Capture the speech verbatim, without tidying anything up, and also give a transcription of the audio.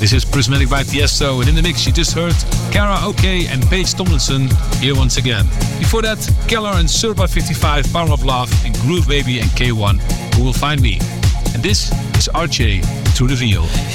This is Prismatic by Tiesto, and in the mix you just heard Karaoke and Paige Tomlinson here once again. Before that, Keller and Surpa fifty-five, Power of Love, and Groove Baby and K one, Who Will Find Me. And this is R J, Through the Veil.